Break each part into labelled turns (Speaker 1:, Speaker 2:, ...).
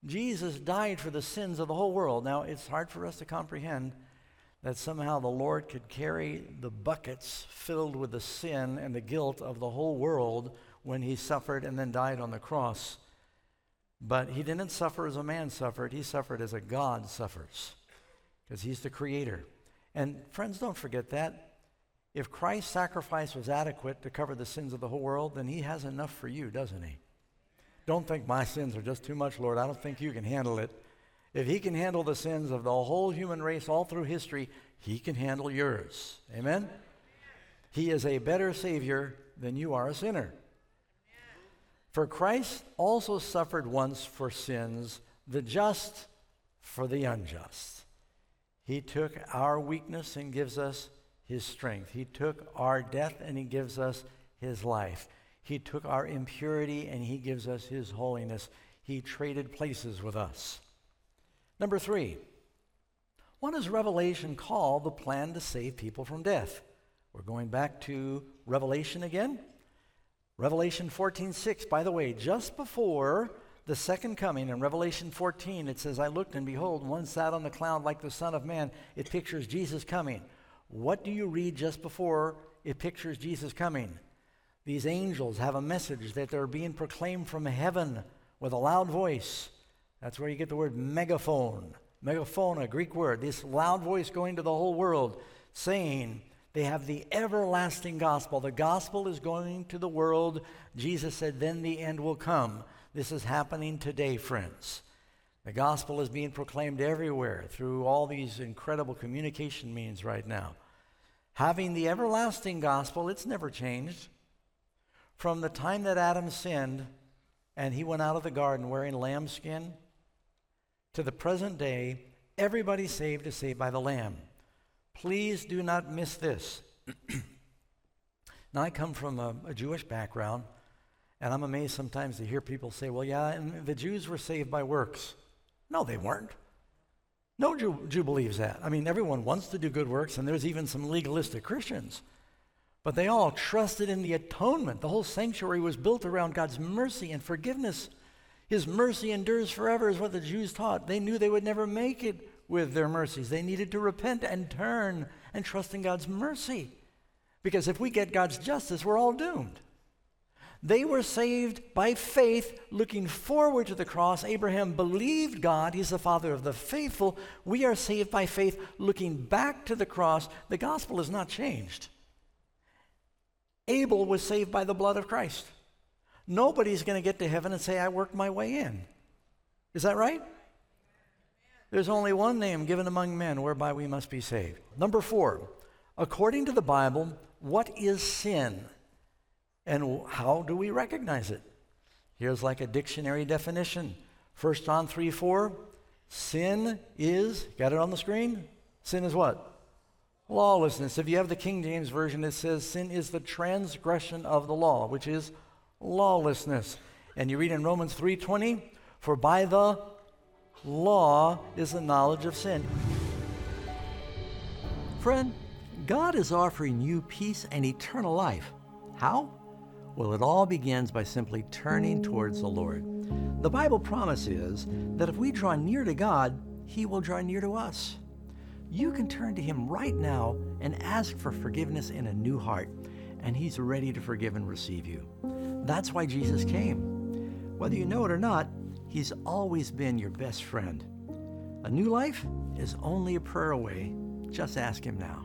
Speaker 1: Jesus died for the sins of the whole world. Now, it's hard for us to comprehend that somehow the Lord could carry the buckets filled with the sin and the guilt of the whole world when he suffered and then died on the cross. But he didn't suffer as a man suffered. He suffered as a God suffers, because he's the creator. And friends, don't forget that. If Christ's sacrifice was adequate to cover the sins of the whole world, then he has enough for you, doesn't he? Don't think my sins are just too much, Lord. I don't think you can handle it. If he can handle the sins of the whole human race all through history, he can handle yours. Amen? He is a better Savior than you are a sinner. For Christ also suffered once for sins, the just for the unjust. He took our weakness and gives us his strength. He took our death and he gives us his life. He took our impurity and he gives us his holiness. He traded places with us. Number 3, what does Revelation call the plan to save people from death? We're going back to Revelation again. Revelation 14:6, by the way, just before the second coming, in Revelation 14, it says, I looked and behold, one sat on the cloud like the Son of Man. It pictures Jesus coming. What do you read just before it pictures Jesus coming? These angels have a message that they're being proclaimed from heaven with a loud voice. That's where you get the word megaphone. Megaphone, a Greek word. This loud voice going to the whole world, saying they have the everlasting gospel. The gospel is going to the world. Jesus said, then the end will come. This is happening today, friends. The gospel is being proclaimed everywhere through all these incredible communication means right now. Having the everlasting gospel, it's never changed. From the time that Adam sinned and he went out of the garden wearing lambskin to the present day, everybody saved is saved by the Lamb. Please do not miss this. Now, I come from a Jewish background, and I'm amazed sometimes to hear people say, well, yeah, and the Jews were saved by works. No, they weren't. No Jew believes that. I mean, everyone wants to do good works, and there's even some legalistic Christians. But they all trusted in the atonement. The whole sanctuary was built around God's mercy and forgiveness. His mercy endures forever is what the Jews taught. They knew they would never make it with their mercies. They needed to repent and turn and trust in God's mercy. Because if we get God's justice, we're all doomed. They were saved by faith, looking forward to the cross. Abraham believed God. He's the father of the faithful. We are saved by faith, looking back to the cross. The gospel has not changed. Abel was saved by the blood of Christ. Nobody's going to get to heaven and say, I worked my way in. Is that right? There's only one name given among men whereby we must be saved. Number 4, according to the Bible, what is sin? And how do we recognize it? Here's like a dictionary definition. 1 John 3:4, sin is, got it on the screen? Sin is what? Lawlessness. If you have the King James Version, it says sin is the transgression of the law, which is lawlessness. And you read in Romans 3:20, for by the law is the knowledge of sin. Friend, God is offering you peace and eternal life. How? Well, it all begins by simply turning towards the Lord. The Bible promise is that if we draw near to God, He will draw near to us. You can turn to Him right now and ask for forgiveness in a new heart, and He's ready to forgive and receive you. That's why Jesus came. Whether you know it or not, He's always been your best friend. A new life is only a prayer away. Just ask Him now.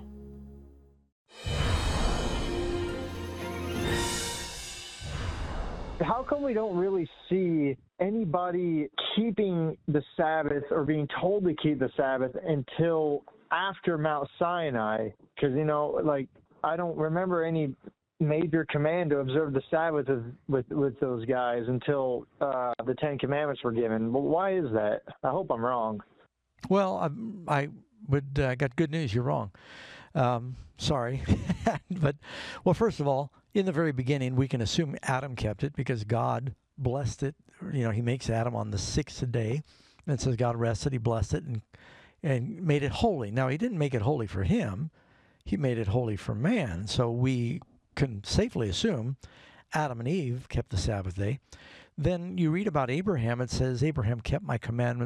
Speaker 2: How come we don't really see anybody keeping the Sabbath or being told to keep the Sabbath until after Mount Sinai? Because, I don't remember any major command to observe the Sabbath with those guys until the Ten Commandments were given. Well, why is that? I hope I'm wrong.
Speaker 3: Well, I got good news. You're wrong. Sorry. But, well, first of all, in the very beginning, we can assume Adam kept it because God blessed it. He makes Adam on the 6th day. And it says God rested, He blessed it, and made it holy. Now, He didn't make it holy for him. He made it holy for man. So we can safely assume Adam and Eve kept the Sabbath day. then you read about Abraham. It says, Abraham kept my commandments